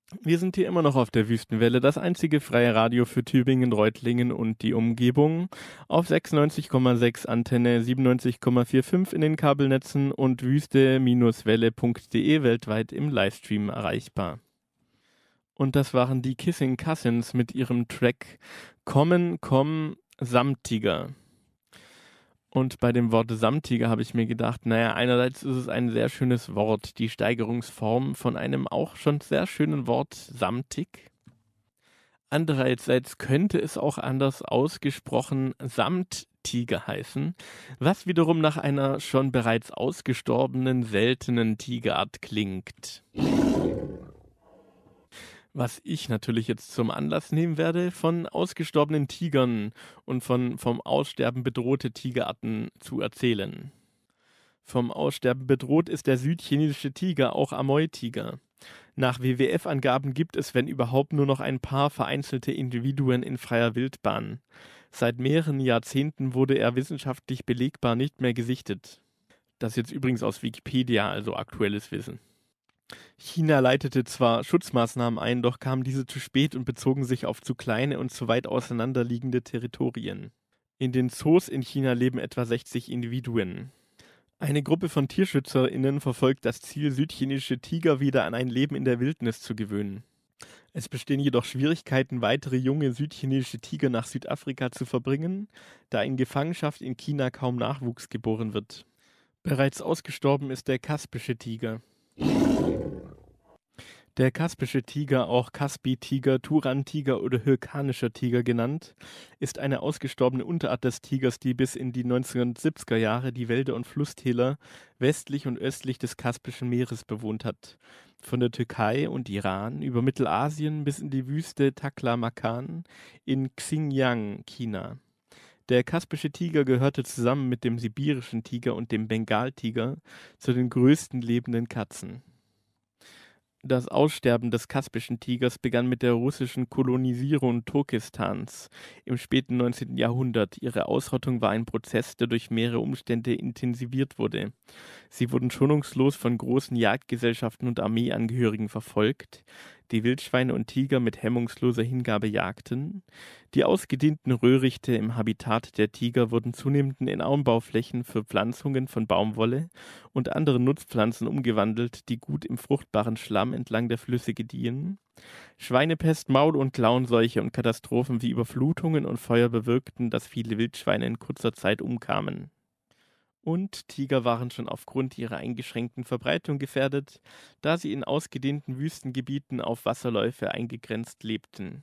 Wir sind hier immer noch auf der Wüstenwelle, das einzige freie Radio für Tübingen, Reutlingen und die Umgebung. Auf 96,6 Antenne, 97,45 in den Kabelnetzen und wüste-welle.de weltweit im Livestream erreichbar. Und das waren die Kissing Cousins mit ihrem Track Kommen, komm, Samtiger. Und bei dem Wort Samtiger habe ich mir gedacht, naja, einerseits ist es ein sehr schönes Wort, die Steigerungsform von einem auch schon sehr schönen Wort samtig. Andererseits könnte es auch anders ausgesprochen Samttiger heißen, was wiederum nach einer schon bereits ausgestorbenen seltenen Tigerart klingt. Was ich natürlich jetzt zum Anlass nehmen werde, von ausgestorbenen Tigern und vom Aussterben bedrohte Tigerarten zu erzählen. Vom Aussterben bedroht ist der südchinesische Tiger, auch Amoy-Tiger. Nach WWF-Angaben gibt es, wenn überhaupt, nur noch ein paar vereinzelte Individuen in freier Wildbahn. Seit mehreren Jahrzehnten wurde er wissenschaftlich belegbar nicht mehr gesichtet. Das jetzt übrigens aus Wikipedia, also aktuelles Wissen. China leitete zwar Schutzmaßnahmen ein, doch kamen diese zu spät und bezogen sich auf zu kleine und zu weit auseinanderliegende Territorien. In den Zoos in China leben etwa 60 Individuen. Eine Gruppe von TierschützerInnen verfolgt das Ziel, südchinesische Tiger wieder an ein Leben in der Wildnis zu gewöhnen. Es bestehen jedoch Schwierigkeiten, weitere junge südchinesische Tiger nach Südafrika zu verbringen, da in Gefangenschaft in China kaum Nachwuchs geboren wird. Bereits ausgestorben ist der kaspische Tiger. Der kaspische Tiger, auch Kaspi-Tiger, Turan-Tiger oder Hyrkanischer Tiger genannt, ist eine ausgestorbene Unterart des Tigers, die bis in die 1970er Jahre die Wälder und Flusstäler westlich und östlich des Kaspischen Meeres bewohnt hat. Von der Türkei und Iran über Mittelasien bis in die Wüste Taklamakan in Xinjiang, China. Der kaspische Tiger gehörte zusammen mit dem sibirischen Tiger und dem Bengaltiger zu den größten lebenden Katzen. Das Aussterben des kaspischen Tigers begann mit der russischen Kolonisierung Turkestans im späten 19. Jahrhundert. Ihre Ausrottung war ein Prozess, der durch mehrere Umstände intensiviert wurde. Sie wurden schonungslos von großen Jagdgesellschaften und Armeeangehörigen verfolgt, die Wildschweine und Tiger mit hemmungsloser Hingabe jagten. Die ausgedehnten Röhrichte im Habitat der Tiger wurden zunehmend in Anbauflächen für Pflanzungen von Baumwolle und anderen Nutzpflanzen umgewandelt, die gut im fruchtbaren Schlamm entlang der Flüsse gediehen. Schweinepest, Maul- und Klauenseuche und Katastrophen wie Überflutungen und Feuer bewirkten, dass viele Wildschweine in kurzer Zeit umkamen. Und Tiger waren schon aufgrund ihrer eingeschränkten Verbreitung gefährdet, da sie in ausgedehnten Wüstengebieten auf Wasserläufe eingegrenzt lebten.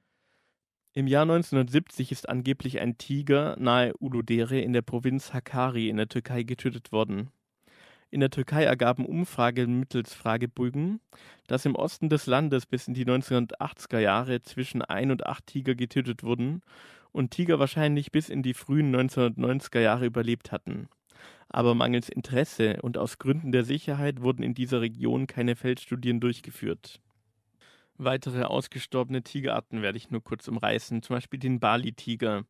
Im Jahr 1970 ist angeblich ein Tiger nahe Uludere in der Provinz Hakkari in der Türkei getötet worden. In der Türkei ergaben Umfragen mittels Fragebögen, dass im Osten des Landes bis in die 1980er Jahre zwischen 1 und 8 Tiger getötet wurden und Tiger wahrscheinlich bis in die frühen 1990er Jahre überlebt hatten. Aber mangels Interesse und aus Gründen der Sicherheit wurden in dieser Region keine Feldstudien durchgeführt. Weitere ausgestorbene Tigerarten werde ich nur kurz umreißen, zum Beispiel den Bali-Tiger.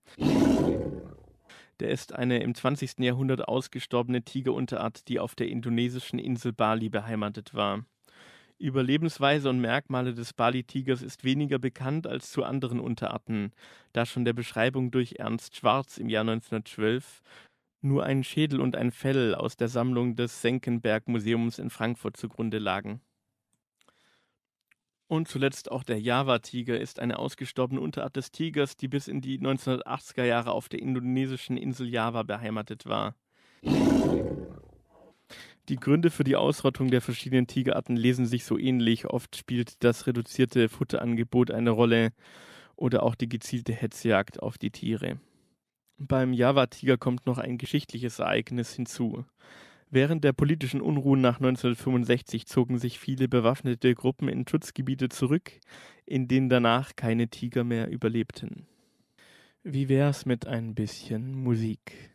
Der ist eine im 20. Jahrhundert ausgestorbene Tigerunterart, die auf der indonesischen Insel Bali beheimatet war. Über Lebensweise und Merkmale des Bali-Tigers ist weniger bekannt als zu anderen Unterarten, da schon der Beschreibung durch Ernst Schwarz im Jahr 1912 nur ein Schädel und ein Fell aus der Sammlung des Senckenberg-Museums in Frankfurt zugrunde lagen. Und zuletzt auch der Java-Tiger ist eine ausgestorbene Unterart des Tigers, die bis in die 1980er Jahre auf der indonesischen Insel Java beheimatet war. Die Gründe für die Ausrottung der verschiedenen Tigerarten lesen sich so ähnlich. Oft spielt das reduzierte Futterangebot eine Rolle oder auch die gezielte Hetzjagd auf die Tiere. Beim Java-Tiger kommt noch ein geschichtliches Ereignis hinzu. Während der politischen Unruhen nach 1965 zogen sich viele bewaffnete Gruppen in Schutzgebiete zurück, in denen danach keine Tiger mehr überlebten. Wie wär's mit ein bisschen Musik?